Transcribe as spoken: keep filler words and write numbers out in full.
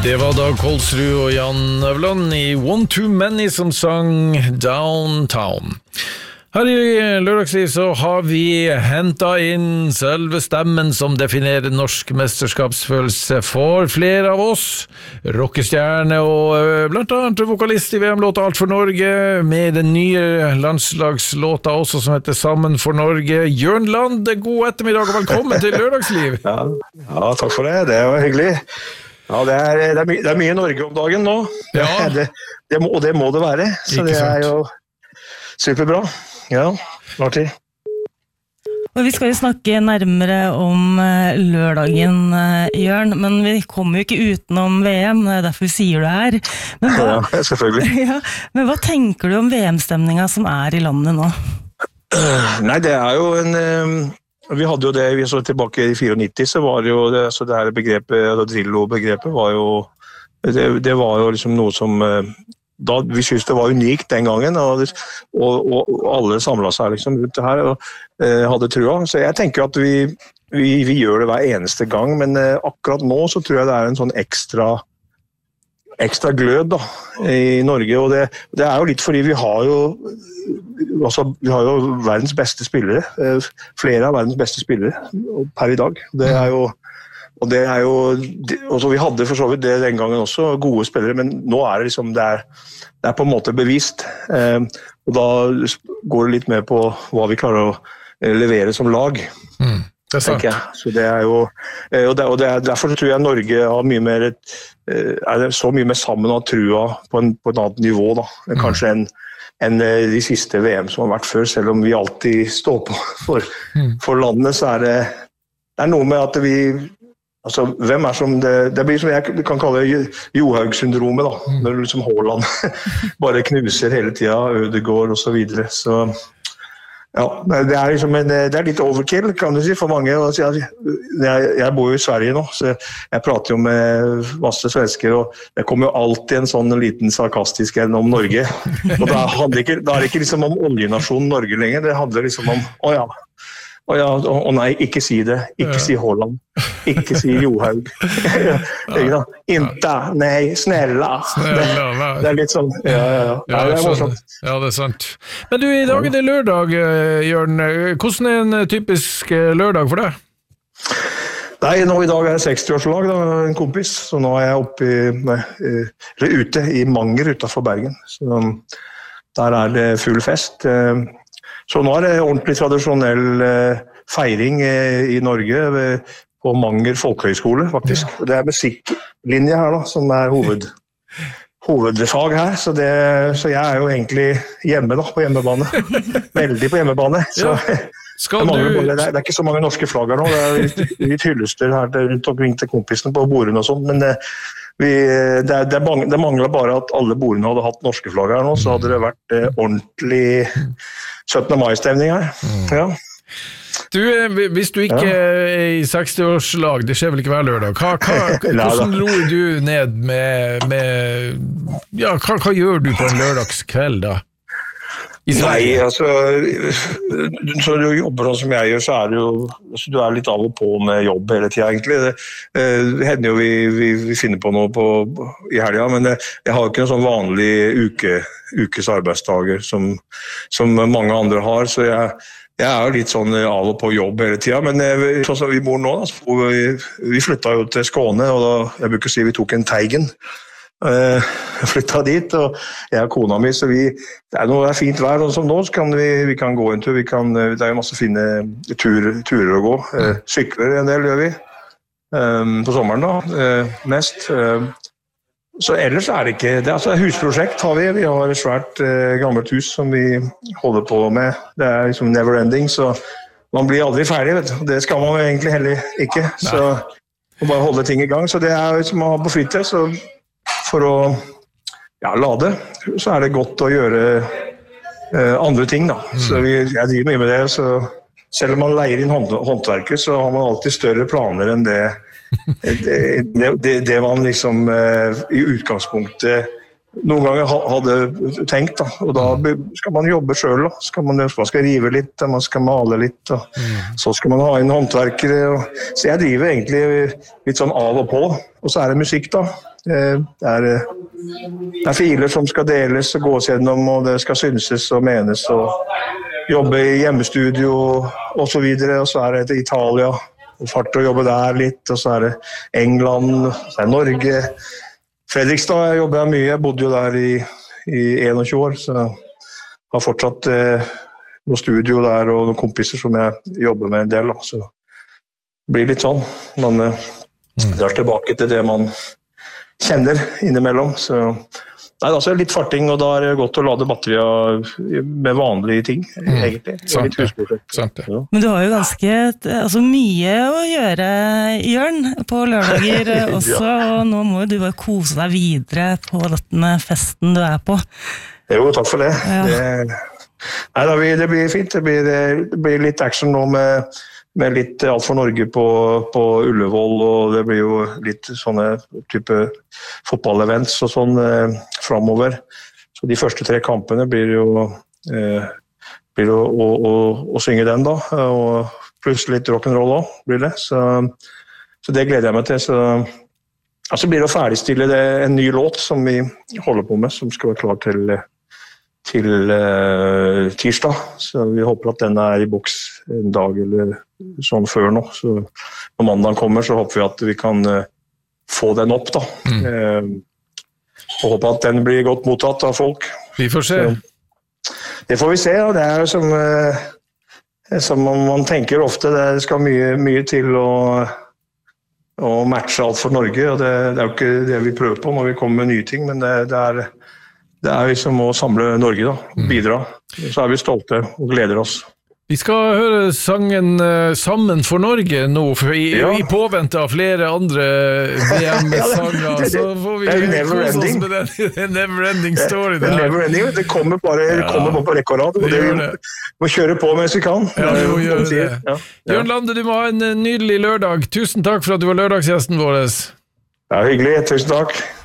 Det var Dag Kolsrud og Jan Øverland i One Too Many som sang Downtown. Her i Lørdagsliv så har vi hentet inn selve stemmen som definerer norsk mesterskapsfølelse for flere av oss. Rockestjerne og blant annet vokalist i V M-låta Alt for Norge, med den nye landslagslåta også som heter Sammen for Norge. Jørn Lande, god ettermiddag og velkommen til Lørdagsliv. Ja, ja, takk for det, det var hyggelig. Ja, det er, det, er my- det er mye Norge om dagen nå, Ja. det, det må, og det må det være, så Ikke det sant. er jo superbra. Ja, Martin. Og vi skal jo snakke nærmere om eh, lørdagen, eh, Jørn, men vi kommer jo ikke utenom V M, det er derfor vi sier det her. Men hva, Ja, selvfølgelig. ja, men hva tenker du om V M-stemninga som er i landet nå? Nei, det er jo en... eh, Vi hadde jo det, vi så tilbake i nittien, så var det jo det, så det her begrepet, det Drillo-begrepet var jo, det, det var jo liksom noe som, eh, da, vi synes det var unikt den gangen, og, og, og alle samlet seg liksom rundt det her, og eh, hadde trua. Så jeg tenker at vi, vi, vi gjør det hver eneste gang, men eh, akkurat nå så tror jeg det er en sånn ekstra, ekstra glød da, i Norge, og det, det er jo litt fordi vi har jo, altså, vi har jo verdens beste spillere, eh, flere av verdens beste spillere per i dag. Det er jo, og det er jo, altså, vi hadde for så vidt det den gangen også, gode spillere, men nå er det liksom, det er, det er på en måte bevist, eh, og da går det litt mer på hva vi klarer å eh, levere som lag. Mm, det er sant. Tenker jeg. Så det er jo, eh, og, det, og det er, derfor tror jeg Norge har mye mer, eh, er det så mye mer sammen av trua på, en, på et annet nivå da, kanskje enn enn de siste V M som har vært før, selv om vi alltid står på for, for landet, så er det, det er noe med at vi, altså hvem er som, det, det blir som jeg kan kalle Johaug-syndromet da, når liksom Haaland bare knuser hele tiden, Ødegaard og så videre, så ja, det er liksom en, det er litt overkill, kan du si, for mange. Jeg, jeg bor jo i Sverige nå, så jeg prater jo med masse svensker, og det kommer jo alltid en sånn liten sarkastisk en om Norge. Og da, handler ikke, da er det ikke liksom om oljenasjonen Norge lenger, det handler liksom om, å ja, å ja, å nei, ikke si det, ikke si Haaland, ikke si Johaug. Inte, nei, snälla. Snälla, det, det er litt sånn, ja, ja, ja. Ja, det er sånn. morsomt. Ja, det er sant. Men du, i dag er det lørdag, eh, Jørn. Hvordan er en typisk eh, lørdag for deg? Nei, nå i dag er det seksti-årslag da, en kompis, så nå er jeg oppe i, nei, eller ute i Manger utenfor Bergen. Så der er det full fest. Så nå er det ordentlig tradisjonell feiring i Norge på Manger Folkehøgskole, faktisk. Det er musikklinje her da, som er hoved, hovedfag her, så, det, så jeg er jo egentlig hjemme da, på hjemmebane. Veldig på hjemmebane, så... Skal Det, du... det, er, det er ikke så mange norske flagger nå, det er litt, litt hyllester her til- rundt omkring til kompisene på bordene og sånt, men det, vi, det, er, det, er bang, det mangler bare at alle bordene hadde hatt norske flagger her nå, så hadde det vært eh, ordentlig syttende mai-stemning her. Ja. Du, eh, hvis du ikke er i seksti-årslag, det skjer vel ikke hver lørdag, hva, hva, hvordan roer du ned med, med ja, hva, hva gjør du på en lørdagskveld da? Nei, altså, så du jobber sånn som jeg gjør, så er det jo, altså, du er litt av og på med jobb hele tiden egentlig. Det, det hender jo vi, vi, vi finner på noe på, i helgen, men det, jeg har jo ikke en sånn vanlig uke, ukes arbeidsdager som, som mange andre har, så jeg, jeg er jo litt sånn av og på jobb hele tiden, men sånn som vi bor nå, da, så vi, vi flyttet jo til Skåne, og da, jeg bruker å si vi tok en Teigen, Uh, flyttet dit, og jeg og kona mi, så vi, det er noe det er fint vær, og som nå så kan vi, vi kan gå en tur, vi kan, det er jo masse fine tur, turer å gå, uh, sykler en del gjør vi, um, på sommeren da, uh, mest, uh, så ellers er det ikke, det er altså et husprosjekt har vi, vi har et svært uh, gammelt hus som vi holder på med, det er liksom never ending, så man blir aldri ferdig, vet du, det skal man egentlig heller ikke, så man bare holde ting i gang, så det er som man har på fritid, så for å ja, lade, så er det godt å gjøre eh, andre ting da. Så vi, jeg driver mye med det, så selv om man leier inn hånd, håndverker, så har man alltid større planer enn det, det, det, det man liksom eh, i utgangspunktet noen ganger hadde tenkt da, og da skal man jobbe selv da. Skal man, man skal rive litt, man skal male litt, og mm. så skal man ha inn håndverkere. Og, så jeg driver egentlig litt sånn av og på, og så er det musikk da. Det er, det er filer som skal deles og gås gjennom, og det skal synses og menes, og jobbe i hjemmestudio og så videre, og så er det til Italia, og fart å jobbe der litt, og så er det England, så er det Norge, Fredrikstad jeg jobber jeg mye, jeg bodde jo der i, i tjueen år, så jeg har fortsatt eh, noen studio der og noen kompiser som jeg jobber med en del, da. Så det blir litt sånn. Man eh, drar tilbake til det man kjenner innimellom. Så nei, altså litt farting, og da er det godt å lade batterier med vanlige ting, mm. egentlig. Sant det. Sant det. Ja. Men du har jo ganske altså, mye å gjøre, Jørn, på lørdager også, ja. Og nå må du bare kose deg videre på denne festen du er på. Jo, takk for det. Ja. det nei, da, det blir fint. Det blir, det blir litt action nå med med litt Alt for Norge på, på Ullevål, og det blir jo litt sånne type fotballevents og sånn eh, fremover. Så de første tre kampene blir jo eh, blir å, å, å, å synge den da, og plutselig litt rock'n'roll også blir det. Så, så det gleder jeg meg til. Så altså blir det å ferdigstille det, en ny låt som vi holder på med, som skal være klar til til uh, tirsdag, så vi håper at den er i boks en dag eller sånn før nå, så når mandagen kommer så håper vi at vi kan uh, få den opp da, mm. uh, og håper at den blir godt mottatt av folk. Vi får se. Så, det får vi se, og det er jo som, uh, som man tenker ofte, det skal mye, mye til å, å matche Alt for Norge, og det, det er jo ikke det vi prøver på når vi kommer med nye ting, men det, det er Det er vi som må samle Norge da, bidra. Så er vi stolte og gleder oss. Vi skal høre sangen uh, Sammen for Norge nå, for i, ja. I påvente av flere andre V M-sanger, så får vi kose oss med den, den never ending story. Det, det, never ending, det kommer bare, ja. Det kommer bare på rekordad, og det, vi må kjøre på mens vi kan. Ja, vi må gjøre det. Ja. Jørn Lande, du må ha en nydelig lørdag. Tusen takk for at du var lørdagsgjesten vår. Ja, hyggelig. Tusen takk.